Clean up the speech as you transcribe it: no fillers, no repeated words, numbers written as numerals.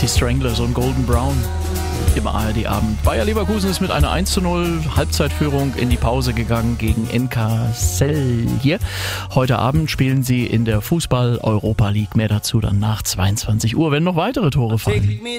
Die Stranglers und Golden Brown im ARD-Abend. Bayer Leverkusen ist mit einer 1:0 Halbzeitführung in die Pause gegangen gegen NK Celje. Heute Abend spielen sie in der Fußball-Europa League. Mehr dazu dann nach 22 Uhr, wenn noch weitere Tore fallen.